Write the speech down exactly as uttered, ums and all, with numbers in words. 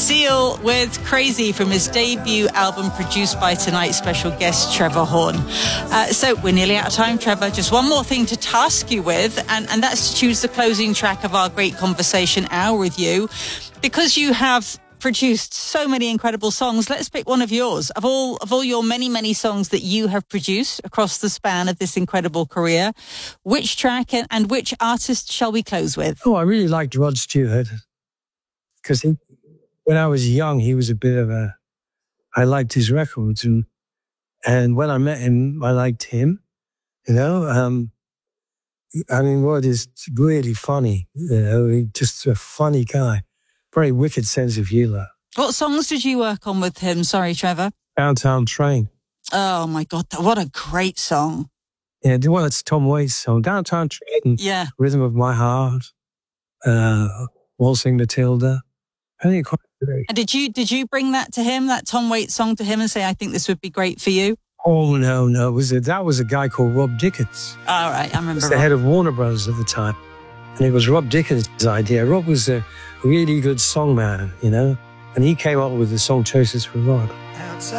Seal with Crazy from his debut album produced by tonight's special guest, Trevor Horn. Uh, so we're nearly out of time, Trevor. Just one more thing to task you with, and, and that's to choose the closing track of our great conversation hour with you. Because you have produced so many incredible songs, let's pick one of yours. Of all of all your many, many songs that you have produced across the span of this incredible career, which track and, and which artist shall we close with? Oh, I really liked Rod Stewart because when I was young, he was a bit of a... I liked his records, and and when I met him, I liked him, you know. Um, I mean, Rod is really funny, you know, he's just a funny guy. Very wicked sense of humour. What songs did you work on with him? Sorry, Trevor. Downtown Train. Oh, my God. What a great song. Yeah, well, it's Tom Waits' song. Downtown Train. Yeah. Rhythm of My Heart. Uh, Waltzing Matilda. I think quite great. And did you, did you bring that to him, that Tom Waits song to him and say, I think this would be great for you? Oh, no, no. It was a, that was a guy called Rob Dickens. All right, I remember. He was Rob. the head of Warner Brothers at the time. And it was Rob Dickens' idea. Rob was a really good songman, you know, and he came up with the song choices for Rod.